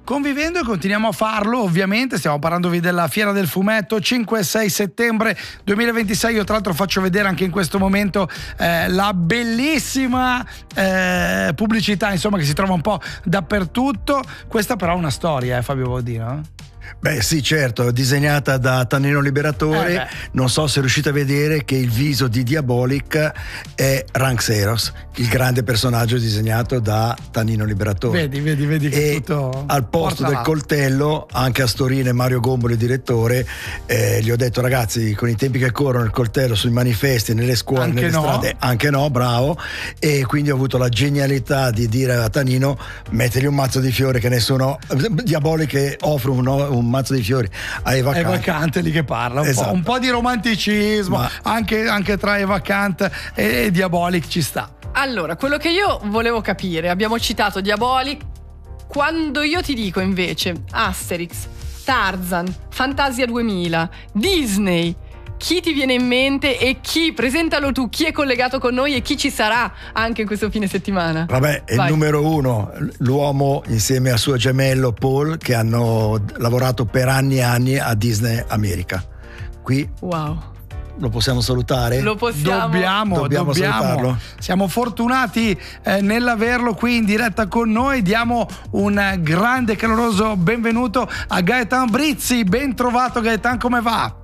convivendo e continuiamo a farlo, ovviamente. Stiamo parlandovi della Fiera del Fumetto 5 e 6 settembre 2026. Io tra l'altro faccio vedere anche in questo momento la bellissima pubblicità, insomma, che si trova un po' dappertutto. Questa però è una storia, Fabio Baudino. Beh sì, certo, disegnata da Tannino Liberatore. Non so se riuscite a vedere che il viso di Diabolic è Rank Xeros, il grande personaggio disegnato da Tannino Liberatore. Vedi che e tutto al posto del coltello, anche a Storino e Mario Gomboli, direttore, gli ho detto: ragazzi, con i tempi che corrono, il coltello sui manifesti, nelle scuole, anche nelle strade, anche no, bravo. E quindi ho avuto la genialità di dire a Tannino: mettergli un mazzo di fiori, che nessuno, Diabolic che offre un mazzo di fiori a Eva Kant. Eva Kant lì che parla, un po' di romanticismo, anche tra Eva Kant e Diabolic ci sta. Allora, quello che io volevo capire, abbiamo citato Diabolic, quando io ti dico invece Asterix, Tarzan, Fantasia 2000, Disney, chi ti viene in mente e presentalo tu, chi è collegato con noi e chi ci sarà anche in questo fine settimana? Vabbè, è il numero uno, l'uomo insieme al suo gemello Paul, che hanno lavorato per anni e anni a Disney America. Qui lo possiamo salutare? Lo possiamo. Dobbiamo salutarlo. Siamo fortunati nell'averlo qui in diretta con noi. Diamo un grande e caloroso benvenuto a Gaetan Brizzi. Ben trovato Gaetan, come va?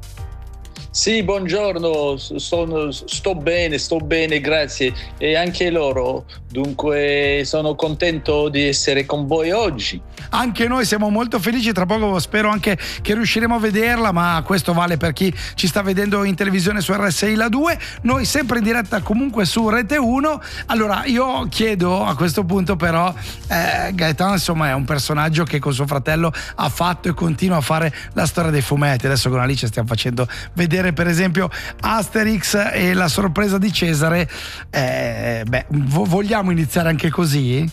Sì, buongiorno, sto bene, grazie. E anche loro, dunque sono contento di essere con voi oggi. Anche noi siamo molto felici, tra poco spero anche che riusciremo a vederla, ma questo vale per chi ci sta vedendo in televisione su RSI La 2, noi sempre in diretta comunque su Rete 1. Allora io chiedo a questo punto però, Gaetan insomma è un personaggio che con suo fratello ha fatto e continua a fare la storia dei fumetti. Adesso con Alice stiamo facendo vedere per esempio Asterix e la sorpresa di Cesare. Vogliamo iniziare anche così?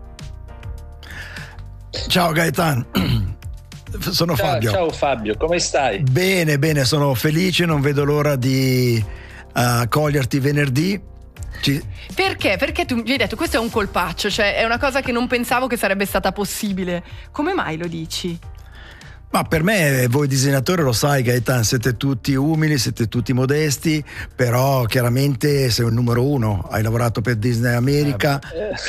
Ciao Gaetan, sono Fabio. Ciao Fabio, come stai? Bene, sono felice, non vedo l'ora di coglierti venerdì. Perché? Perché tu mi hai detto questo è un colpaccio, cioè è una cosa che non pensavo che sarebbe stata possibile. Come mai lo dici? Ma per me, voi disegnatori lo sai Gaetan, siete tutti umili, siete tutti modesti, però chiaramente sei un numero uno, hai lavorato per Disney America.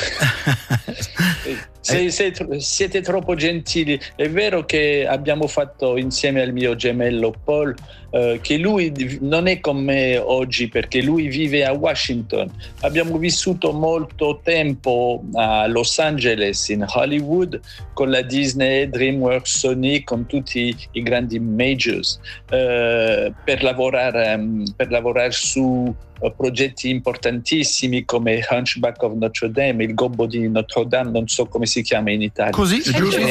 Siete troppo gentili. È vero che abbiamo fatto insieme al mio gemello Paul, che lui non è con me oggi perché lui vive a Washington. Abbiamo vissuto molto tempo a Los Angeles, in Hollywood, con la Disney, DreamWorks, Sony, con tutti i grandi majors, per lavorare su progetti importantissimi come Hunchback of Notre Dame, il Gobbo di Notre Dame, non so come si chiama in Italia. Così, giusto.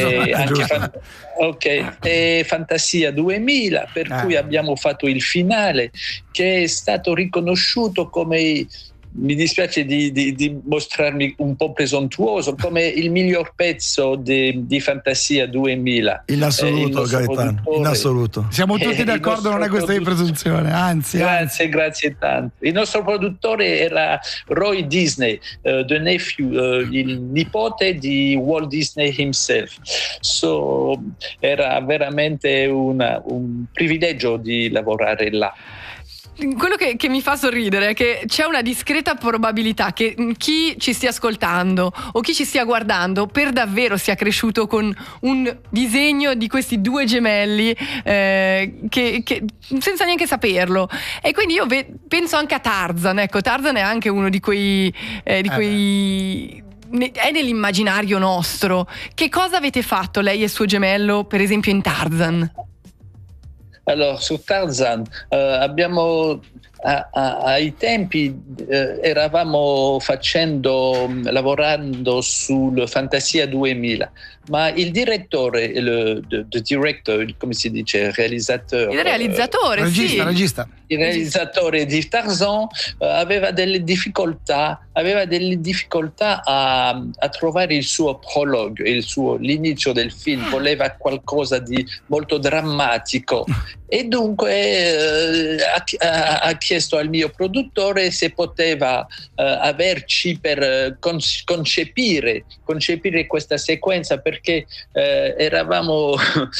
E Fantasia 2000, per cui abbiamo fatto il finale che è stato riconosciuto come, mi dispiace di mostrarmi un po' presuntuoso, come il miglior pezzo di Fantasia 2000. In assoluto, Gaetan, in assoluto. Siamo tutti d'accordo, non è questa di presunzione, anzi. Grazie tanto. Il nostro produttore era Roy Disney, the nephew, il nipote di Walt Disney himself. Era veramente un privilegio di lavorare là. Quello che mi fa sorridere è che c'è una discreta probabilità che chi ci stia ascoltando o chi ci stia guardando per davvero sia cresciuto con un disegno di questi due gemelli che senza neanche saperlo. E quindi io penso anche a Tarzan. Ecco, Tarzan è anche uno di quei è nell'immaginario nostro. Che cosa avete fatto lei e suo gemello per esempio in Tarzan? Allora, su Tarzan abbiamo ai tempi eravamo lavorando sul Fantasia 2000, ma il direttore, il director, come si dice, realizzatore. Il realizzatore, regista. Il realizzatore di Tarzan aveva delle difficoltà a trovare il suo prologo, l'inizio del film. Voleva qualcosa di molto drammatico E dunque ha chiesto al mio produttore se poteva averci per concepire questa sequenza, perché eravamo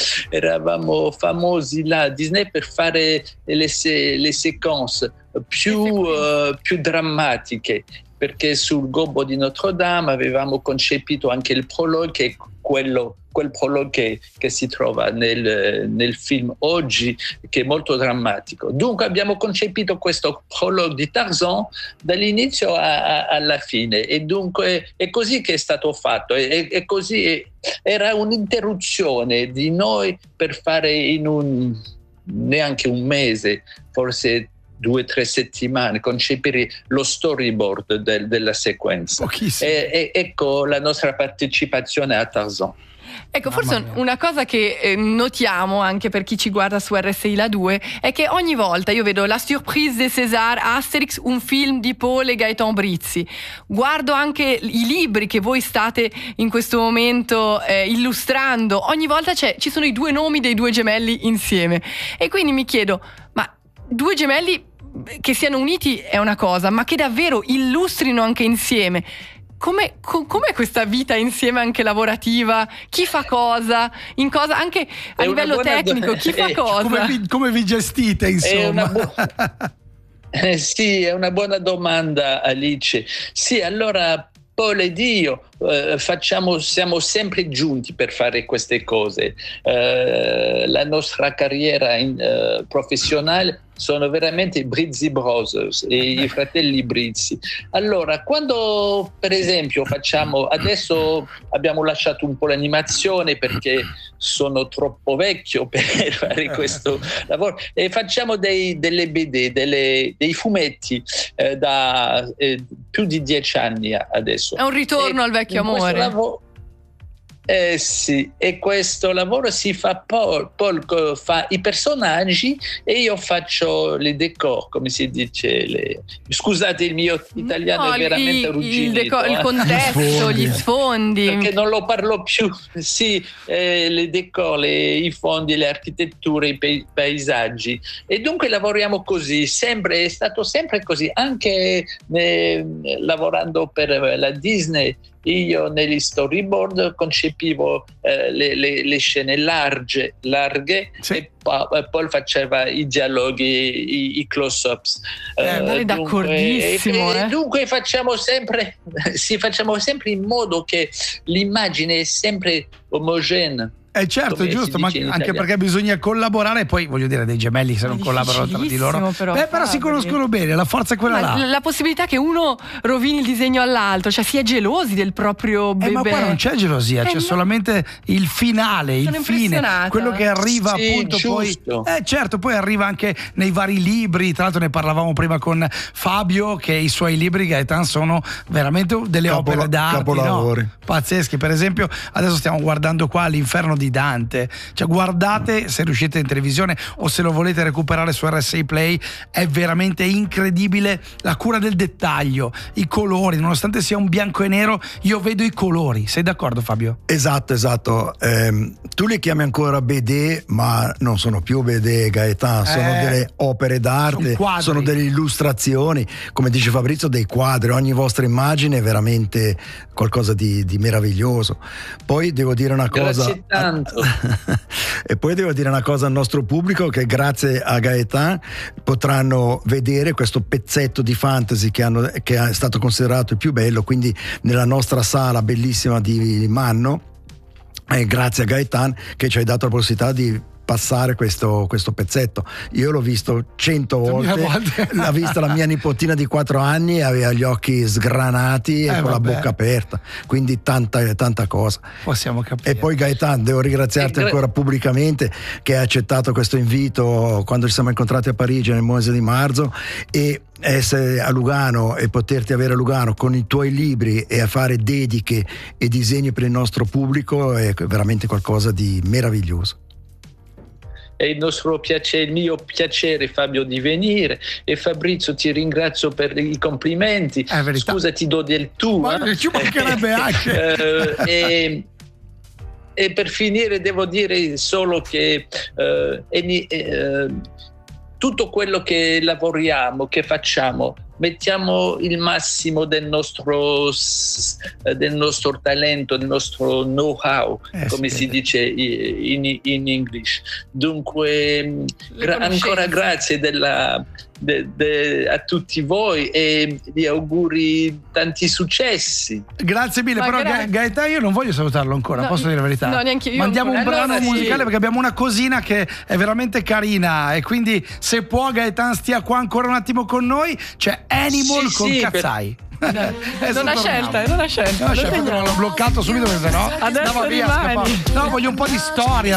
famosi là a Disney per fare le sequenze più drammatiche, perché sul Gobbo di Notre Dame avevamo concepito anche il prologo, che è quel prologo che si trova nel film oggi, che è molto drammatico. Dunque abbiamo concepito questo prologo di Tarzan dall'inizio alla fine, e dunque è così che è stato fatto, è così, era un'interruzione di noi per fare in neanche un mese, forse 2 o 3 settimane, concepire lo storyboard della sequenza. Ecco la nostra partecipazione a Tarzan. Ecco, forse una cosa che notiamo anche per chi ci guarda su RSI La 2 è che ogni volta io vedo La Surprise de César, Asterix, un film di Paul e Gaëtan Brizzi. Guardo anche i libri che voi state in questo momento illustrando. Ogni volta ci sono i 2 nomi dei 2 gemelli insieme. E quindi mi chiedo, ma 2 gemelli che siano uniti è una cosa, ma che davvero illustrino anche insieme. Com'è questa vita insieme anche lavorativa? Chi fa cosa? In cosa? Anche a livello tecnico, chi fa cosa? Come vi gestite, insomma? Sì, è una buona domanda, Alice. Sì, allora Paul ed io siamo sempre giunti per fare queste cose. La nostra carriera professionale sono veramente i Brizzi Brothers, i fratelli Brizzi. Allora, quando per esempio adesso abbiamo lasciato un po' l'animazione perché sono troppo vecchio per fare questo lavoro, e facciamo delle BD, dei fumetti da più di 10 anni adesso. È un ritorno al vecchio amore. Sì, e questo lavoro si fa Paul fa i personaggi e io faccio le decor, come si dice. Scusate, il mio italiano è veramente arrugginito. Il contesto, gli sfondi. Perché non lo parlo più. Sì, le decor, i fondi, le architetture, i paesaggi. E dunque lavoriamo così, è stato sempre così, anche lavorando per la Disney. Io negli storyboard concepivo le scene larghe sì. E Paul faceva i dialoghi, i close-ups. D'accordissimo. Dunque facciamo sempre in modo che l'immagine è sempre omogenea. Certo, è giusto, ma anche perché bisogna collaborare, poi voglio dire, dei gemelli se non collaborano tra di loro però si conoscono bene, la forza è quella là. La possibilità che uno rovini il disegno all'altro, cioè si è gelosi del proprio bebè. Ma qua non c'è gelosia, c'è solamente il finale, il fine, quello che arriva appunto giusto. Poi certo, poi arriva anche nei vari libri. Tra l'altro ne parlavamo prima con Fabio, che i suoi libri, Gaëtan, sono veramente delle opere d'arte, pazzeschi. Per esempio adesso stiamo guardando qua L'Inferno di Dante, cioè guardate, se riuscite in televisione o se lo volete recuperare su RSI Play, è veramente incredibile la cura del dettaglio, i colori, nonostante sia un bianco e nero io vedo i colori. Sei d'accordo, Fabio? Esatto. Tu li chiami ancora BD, ma non sono più BD, Gaëtan, sono delle opere d'arte, sono delle illustrazioni, come dice Fabrizio, dei quadri. Ogni vostra immagine è veramente qualcosa di meraviglioso. Poi devo dire una cosa e poi devo dire una cosa al nostro pubblico, che grazie a Gaëtan potranno vedere questo pezzetto di fantasy che è stato considerato il più bello, quindi nella nostra sala bellissima di Manno, e grazie a Gaëtan che ci hai dato la possibilità di passare questo pezzetto. Io l'ho visto 100 volte. L'ha vista la mia nipotina di 4 anni, aveva gli occhi sgranati e con la bocca aperta, quindi tanta cosa possiamo capire. E poi Gaëtan, devo ringraziarti ancora pubblicamente che hai accettato questo invito quando ci siamo incontrati a Parigi nel mese di marzo, e essere a Lugano e poterti avere a Lugano con i tuoi libri e a fare dediche e disegni per il nostro pubblico è veramente qualcosa di meraviglioso. È il mio piacere, Fabio, di venire, e Fabrizio ti ringrazio per i complimenti. Scusa, ti do del tu. Ma ci mancherebbe anche. E per finire devo dire solo che tutto quello che lavoriamo, che facciamo, mettiamo il massimo del nostro talento, del nostro know-how, come si dice in English. Dunque, ancora grazie a tutti voi e vi auguri tanti successi. Grazie mille. Però Gaetan io non voglio salutarlo ancora, posso dire la verità. No, neanche io. Mandiamo un brano musicale perché abbiamo una cosina che è veramente carina, e quindi se può Gaetan stia qua ancora un attimo con noi. C'è Animal con Cazzai. Non ha scelta. L'ho bloccato subito perché sennò andava via. No, voglio un po' di storia.